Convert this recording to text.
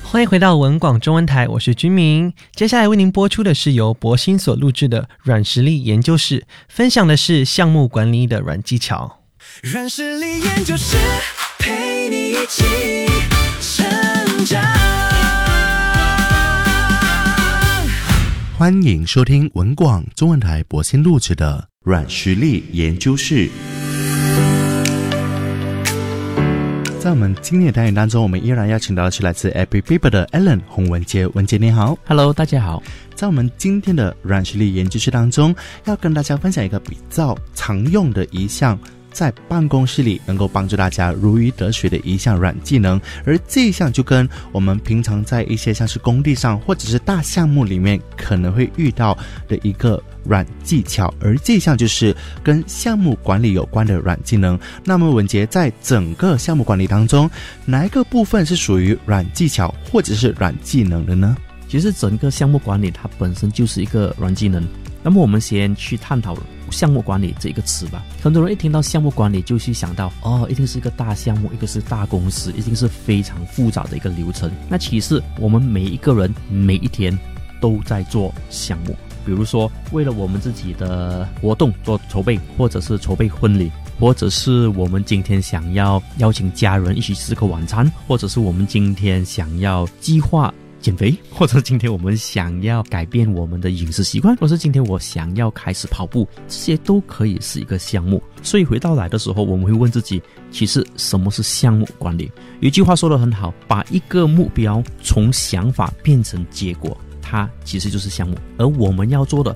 欢迎回到文广中文台，我是君明。接下来为您播出的是由博新所录制的软实力研究室，分享的是项目管理的软技巧。 软实力研究室陪你一起成长。 欢迎收听文广中文台博新录制的软实力研究室。在我们今天的单元当中，我们依然邀请到的是来自 Epic People 的 Alan 洪文杰。文杰你好。 Hello， 大家好。 在我们今天的软实力研究室当中，要跟大家分享一个比较常用的一项在办公室里能够帮助大家如鱼得水的一项软技能，而这一项就跟我们平常在一些像是工地上或者是大项目里面可能会遇到的一个软技巧，而这一项就是跟项目管理有关的软技能。那么文杰，在整个项目管理当中，哪一个部分是属于软技巧或者是软技能的呢？ 其实整个项目管理它本身就是一个软技能。那么我们先去探讨项目管理这个词吧。很多人一听到项目管理就去想到一定是一个大项目，一个是大公司，一定是非常复杂的一个流程。那其实我们每一个人每一天都在做项目，比如说为了我们自己的活动做筹备，或者是筹备婚礼，或者是我们今天想要邀请家人一起吃个晚餐，或者是我们今天想要计划减肥，或者今天我们想要改变我们的饮食习惯，或者是今天我想要开始跑步，这些都可以是一个项目。所以回到来的时候，我们会问自己，其实什么是项目管理？有一句话说得很好，把一个目标从想法变成结果，它其实就是项目。而我们要做的